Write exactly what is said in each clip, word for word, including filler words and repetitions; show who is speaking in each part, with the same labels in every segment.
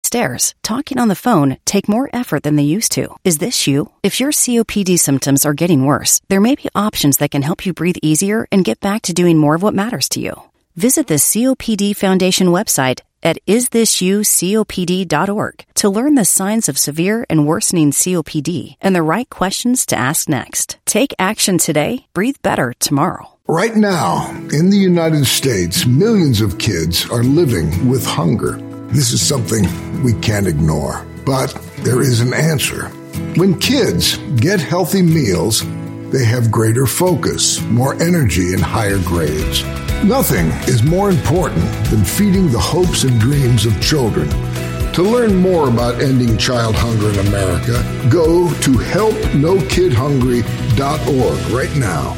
Speaker 1: stairs, talking on the phone take more effort than they used to. Is this you? If your C O P D symptoms are getting worse, there may be options that can help you breathe easier and get back to doing more of what matters to you. Visit the C O P D Foundation website at is this you copd dot org to learn the signs of severe and worsening C O P D and the right questions to ask next. Take action today. Breathe better tomorrow.
Speaker 2: Right now, in the United States, millions of kids are living with hunger. This is something we can't ignore, but there is an answer. When kids get healthy meals, they have greater focus, more energy, and higher grades. Nothing is more important than feeding the hopes and dreams of children. To learn more about ending child hunger in America, go to help no kid hungry dot org right now.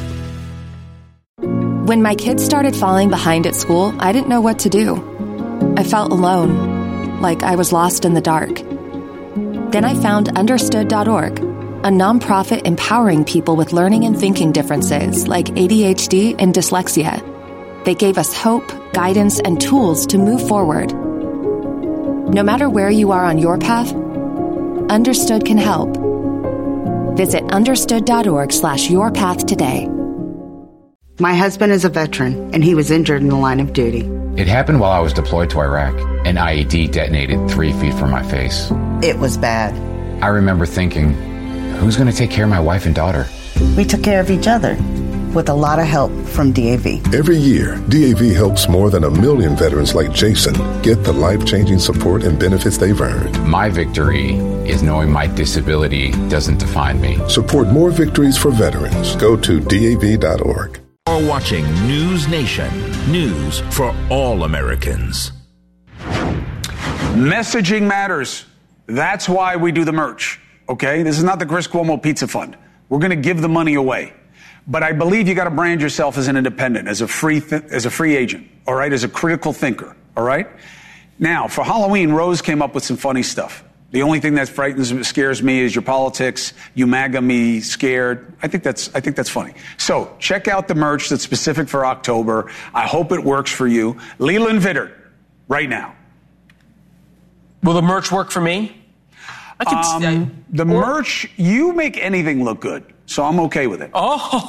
Speaker 3: When my kids started falling behind at school, I didn't know what to do. I felt alone, like I was lost in the dark. Then I found understood dot org, a nonprofit empowering people with learning and thinking differences like A D H D and dyslexia. They gave us hope, guidance, and tools to move forward. No matter where you are on your path, Understood can help. Visit understood dot org slash your path today.
Speaker 4: My husband is a veteran, and he was injured in the line of duty.
Speaker 5: It happened while I was deployed to Iraq. An I E D detonated three feet from my face.
Speaker 4: It was bad.
Speaker 5: I remember thinking, who's going to take care of my wife and daughter?
Speaker 4: We took care of each other with a lot of help from D A V.
Speaker 6: Every year, D A V helps more than a million veterans like Jason get the life-changing support and benefits they've earned.
Speaker 5: My victory is knowing my disability doesn't define me.
Speaker 6: Support more victories for veterans. Go to D A V dot org.
Speaker 7: You're watching News Nation. News for all Americans.
Speaker 8: Messaging matters. That's why we do the merch, okay? This is not the Chris Cuomo Pizza Fund. We're going to give the money away. But I believe you got to brand yourself as an independent, as a free th- as a free agent, all right, as a critical thinker, all right? Now, for Halloween, Rose came up with some funny stuff. The only thing that frightens, scares me is your politics. You MAGA me scared. I think that's, I think that's funny. So check out the merch that's specific for October. I hope it works for you. Leland Vittert, right now.
Speaker 9: Will the merch work for me?
Speaker 8: I can um, I, the or, merch, you make anything look good, so I'm okay with it.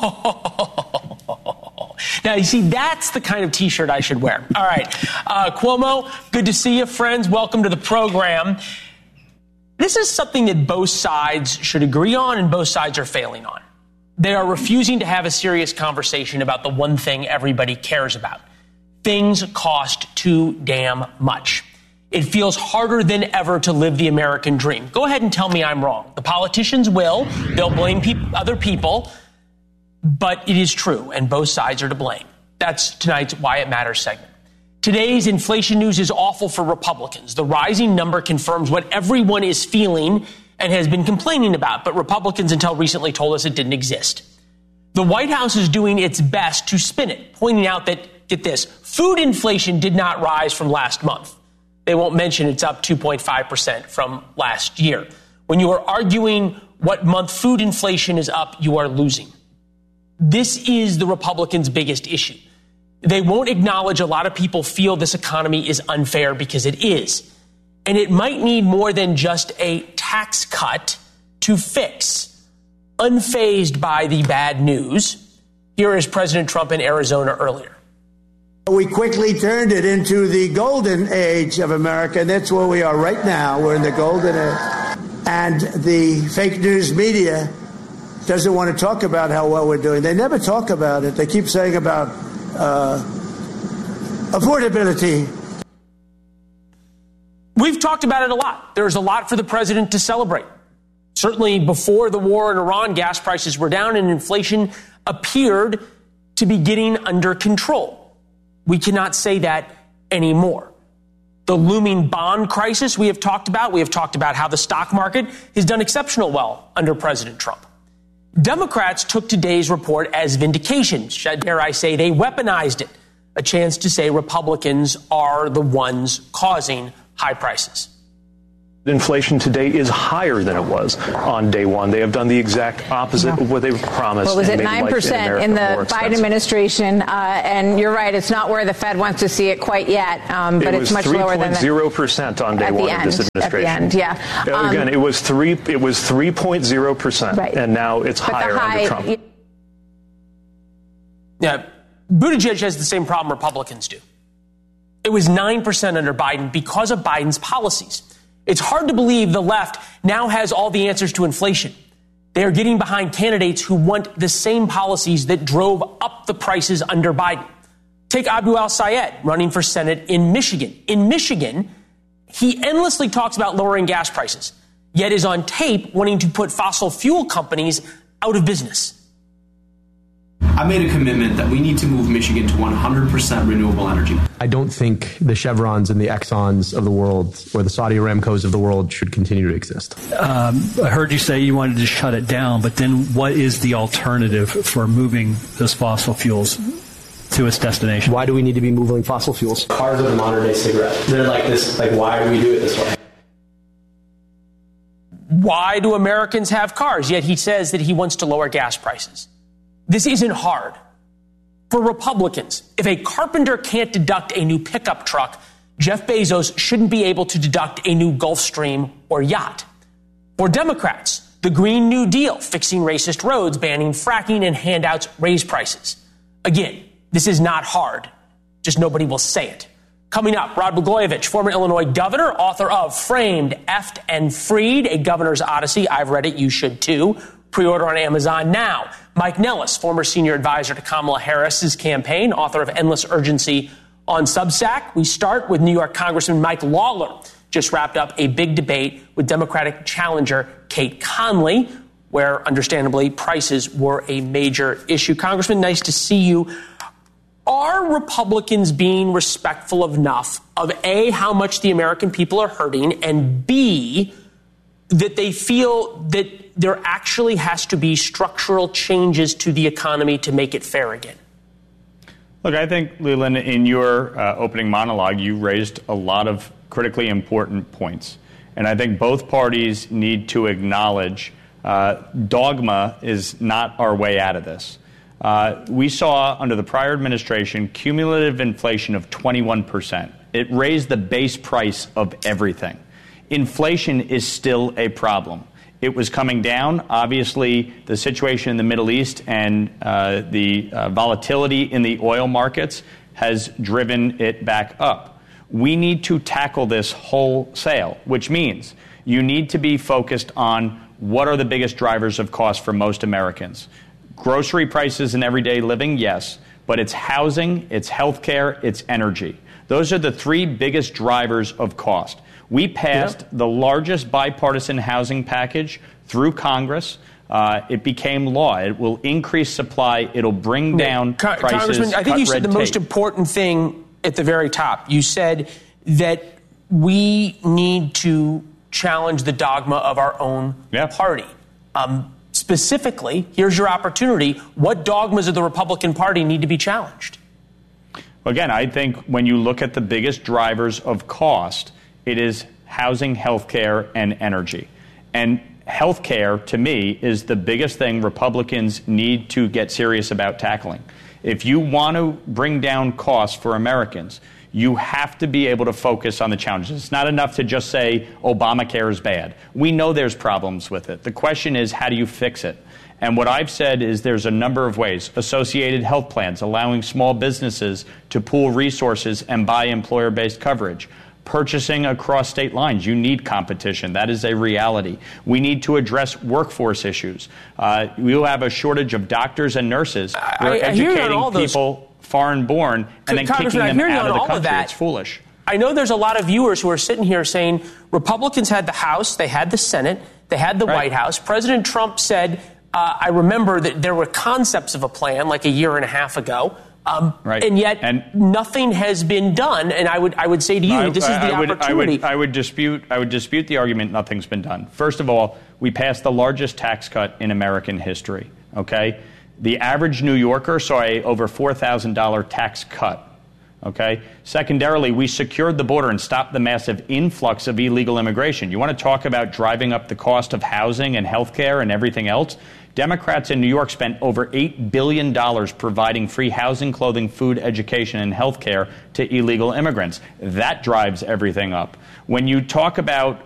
Speaker 9: Oh, now you see, that's the kind of T-shirt I should wear. All right, uh, Cuomo, good to see you, friends. Welcome to the program. This is something that both sides should agree on and both sides are failing on. They are refusing to have a serious conversation about the one thing everybody cares about. Things cost too damn much. It feels harder than ever to live the American dream. Go ahead and tell me I'm wrong. The politicians will. They'll blame pe- other people. But it is true, and both sides are to blame. That's tonight's Why It Matters segment. Today's inflation news is awful for Republicans. The rising number confirms what everyone is feeling and has been complaining about, but Republicans until recently told us it didn't exist. The White House is doing its best to spin it, pointing out that, get this, food inflation did not rise from last month. They won't mention it's up two point five percent from last year. When you are arguing what month food inflation is up, you are losing. This is the Republicans' biggest issue. They won't acknowledge a lot of people feel this economy is unfair because it is. And it might need more than just a tax cut to fix. Unfazed by the bad news, here is President Trump in Arizona earlier.
Speaker 10: We quickly turned it into the golden age of America, and that's where we are right now. We're in the golden age. And the fake news media doesn't want to talk about how well we're doing. They never talk about it. They keep saying about uh, affordability.
Speaker 9: We've talked about it a lot. There's a lot for the president to celebrate. Certainly before the war in Iran, gas prices were down and inflation appeared to be getting under control. We cannot say that anymore. The looming bond crisis we have talked about. We have talked about how the stock market has done exceptional well under President Trump. Democrats took today's report as vindication. Dare I say they weaponized it. A chance to say Republicans are the ones causing high prices.
Speaker 11: Inflation today is higher than it was on day one. They have done the exact opposite yeah. of what they promised.
Speaker 12: Well, was it nine percent in, in the Biden administration? Uh, and you're right, it's not where the Fed wants to see it quite yet, um, but
Speaker 11: it
Speaker 12: it's much lower than
Speaker 11: three point zero percent on day one
Speaker 12: end,
Speaker 11: of this administration.
Speaker 12: At the end, yeah.
Speaker 11: Um, Again, it was three. It was three point zero percent,
Speaker 12: right.
Speaker 11: and now it's
Speaker 12: but
Speaker 11: higher
Speaker 12: high,
Speaker 11: under Trump.
Speaker 12: Y-
Speaker 9: yeah, Buttigieg has the same problem Republicans do. It was nine percent under Biden because of Biden's policies. It's hard to believe the left now has all the answers to inflation. They are getting behind candidates who want the same policies that drove up the prices under Biden. Take Abu al-Sayed running for Senate in Michigan. In Michigan, he endlessly talks about lowering gas prices, yet is on tape wanting to put fossil fuel companies out of business.
Speaker 13: I made a commitment that we need to move Michigan to one hundred percent renewable energy.
Speaker 14: I don't think the Chevrons and the Exxons of the world or the Saudi Aramcos of the world should continue to exist.
Speaker 15: Um, I heard you say you wanted to shut it down, but then what is the alternative for moving those fossil fuels to its destination?
Speaker 14: Why do we need to be moving fossil fuels?
Speaker 16: Cars are the modern day cigarette. They're like this, like why do we do it this way?
Speaker 9: Why do Americans have cars? Yet he says that he wants to lower gas prices. This isn't hard. For Republicans, if a carpenter can't deduct a new pickup truck, Jeff Bezos shouldn't be able to deduct a new Gulfstream or yacht. For Democrats, the Green New Deal, fixing racist roads, banning fracking, and handouts raise prices. Again, this is not hard. Just nobody will say it. Coming up, Rod Blagojevich, former Illinois governor, author of Framed, Effed, and Freed, A Governor's Odyssey. I've read it. You should too. Pre-order on Amazon now. Mike Nellis, former senior advisor to Kamala Harris's campaign, author of Endless Urgency on Substack. We start with New York Congressman Mike Lawler. Just wrapped up a big debate with Democratic challenger Kate Conley, where understandably prices were a major issue. Congressman, nice to see you. Are Republicans being respectful enough of A, how much the American people are hurting, and B, that they feel that there actually has to be structural changes to the economy to make it fair again?
Speaker 17: Look, I think, Leland, in your uh, opening monologue, you raised a lot of critically important points. And I think both parties need to acknowledge uh, dogma is not our way out of this. Uh, we saw under the prior administration cumulative inflation of twenty-one percent. It raised the base price of everything. Inflation is still a problem. It was coming down. Obviously, the situation in the Middle East and uh, the uh, volatility in the oil markets has driven it back up. We need to tackle this wholesale, which means you need to be focused on what are the biggest drivers of cost for most Americans. Grocery prices and everyday living, yes, but it's housing, it's healthcare, it's energy. Those are the three biggest drivers of cost. We passed yep. the largest bipartisan housing package through Congress. Uh, it became law. It will increase supply. It'll bring down
Speaker 9: Co-
Speaker 17: prices.
Speaker 9: Congressman, I think you said the
Speaker 17: tape.
Speaker 9: most important thing at the very top. You said that we need to challenge the dogma of our own yep. party. Um, specifically, here's your opportunity. What dogmas of the Republican Party need to be challenged?
Speaker 17: Again, I think when you look at the biggest drivers of cost, it is housing, healthcare, and energy. And healthcare, to me, is the biggest thing Republicans need to get serious about tackling. If you want to bring down costs for Americans, you have to be able to focus on the challenges. It's not enough to just say Obamacare is bad. We know there's problems with it. The question is, how do you fix it? And what I've said is there's a number of ways. Associated health plans, allowing small businesses to pool resources and buy employer-based coverage. Purchasing across state lines. You need competition. That is a reality. We need to address workforce issues. Uh, we will have a shortage of doctors and nurses. We're
Speaker 9: I, I
Speaker 17: educating people foreign born and then kicking them out of the country.
Speaker 9: Of
Speaker 17: it's foolish.
Speaker 9: I know there's a lot of viewers who are sitting here saying Republicans had the House, they had the Senate, they had the right. White House. President Trump said, uh, I remember that there were concepts of a plan like a year and a half ago. Um, right. And yet and nothing has been done. And I would I would say to you,
Speaker 17: I,
Speaker 9: this is the
Speaker 17: I would,
Speaker 9: opportunity.
Speaker 17: I would, I would dispute I would dispute the argument nothing's been done. First of all, we passed the largest tax cut in American history. OK, the average New Yorker saw a over four thousand dollars tax cut. Okay. Secondarily, we secured the border and stopped the massive influx of illegal immigration. You want to talk about driving up the cost of housing and health care and everything else? Democrats in New York spent over eight billion dollars providing free housing, clothing, food, education, and health care to illegal immigrants. That drives everything up. When you talk about